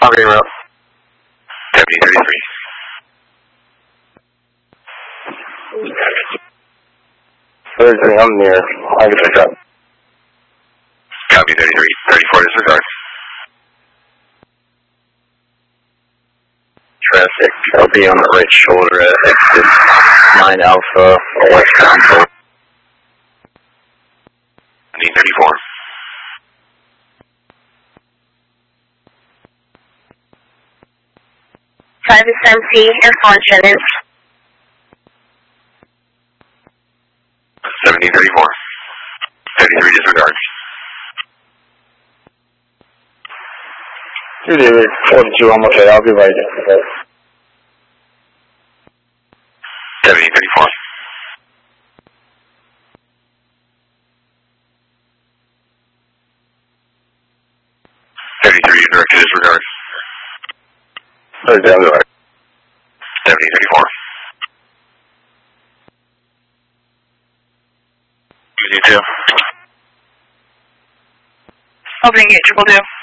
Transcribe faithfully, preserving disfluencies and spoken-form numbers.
Operating route. Deputy thirty-three. thirty-three, I'm near. I can pick up. Copy thirty-three. thirty-four disregard. Traffic, I'll be on the right shoulder at exit nine Alpha, west console. D thirty-four. Travis M C, Airphone Shannon. seventeen thirty-four. thirty-three disregard. two David, forty-two, I'm okay, I'll be right there. seventeen thirty-four. thirty-three, directed disregard. thirty-three, I'll be right. seventeen thirty-four. You two. Opening gate, triple two.